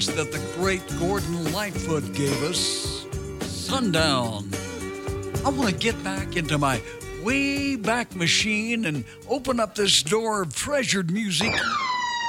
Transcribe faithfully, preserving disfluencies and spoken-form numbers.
songs that the great Gordon Lightfoot gave us. Sundown. I want to get back into my way back machine and open up this door of treasured music